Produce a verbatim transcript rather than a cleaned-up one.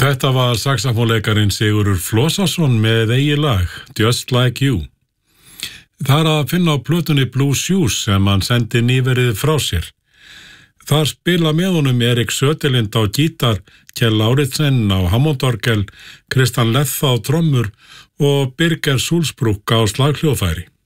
Þetta var saxafónleikarinn Sigurður Flósason með eigið lag, Just Like You. Það er að finna á plötunni Blue Shoes sem hann sendi nýverið frá sér. Þar spila með honum Erik Söderlind á gítar, Kjell Lauritsen á hammondorgel, Kristján Letha á trommur og Birger Sulzbruck á slaghljóðfæri.